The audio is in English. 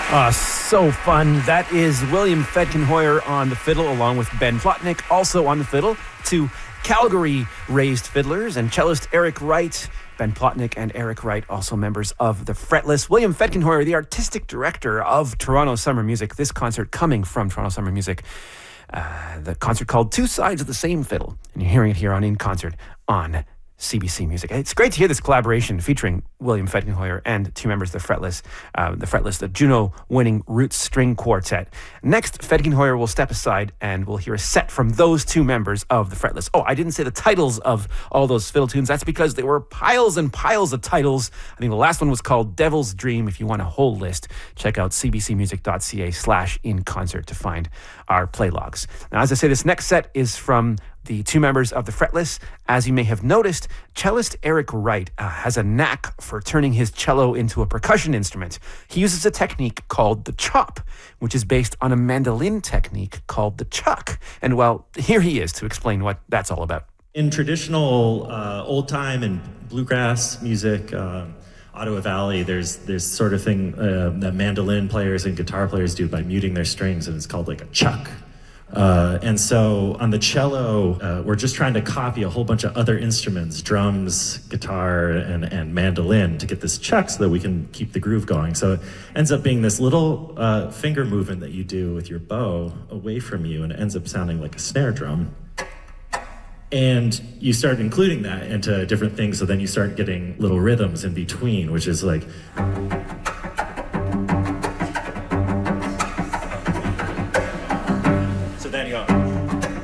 So fun. That is William Fedkenhoyer on the fiddle, along with Ben Plotnick, also on the fiddle. Two Calgary-raised fiddlers, and cellist Eric Wright. Ben Plotnick and Eric Wright, also members of the Fretless. William Fedkenhoyer, the artistic director of Toronto Summer Music. This concert coming from Toronto Summer Music. The concert called Two Sides of the Same Fiddle. And you're hearing it here on In Concert on CBC Music. It's great to hear this collaboration featuring William Fedkenhoyer and two members of the Fretless, the Juno-winning Roots String Quartet. Next, Fedkenhoyer will step aside and we'll hear a set from those two members of the Fretless. Oh, I didn't say the titles of all those fiddle tunes. That's because there were piles and piles of titles. I think the last one was called Devil's Dream. If you want a whole list, check out cbcmusic.ca/inconcert to find our play logs. Now, as I say, this next set is from the two members of the Fretless. As you may have noticed, cellist Eric Wright has a knack for turning his cello into a percussion instrument. He uses a technique called the chop, which is based on a mandolin technique called the chuck. And well, here he is to explain what that's all about. In traditional old time and bluegrass music, Ottawa Valley, there's sort of thing that mandolin players and guitar players do by muting their strings, and it's called like a chuck. And so on the cello, we're just trying to copy a whole bunch of other instruments, drums, guitar, and mandolin, to get this chuck so that we can keep the groove going. So it ends up being this little finger movement that you do with your bow away from you, and it ends up sounding like a snare drum. And you start including that into different things, so then you start getting little rhythms in between, which is like...